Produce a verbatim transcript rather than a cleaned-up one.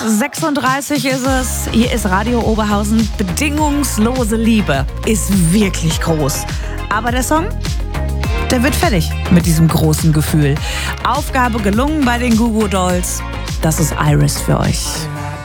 sechsunddreißig ist es. Hier ist Radio Oberhausen. Bedingungslose Liebe ist wirklich groß. Aber der Song, der wird fertig mit diesem großen Gefühl. Aufgabe gelungen bei den Goo Goo Dolls. Das ist Iris für euch.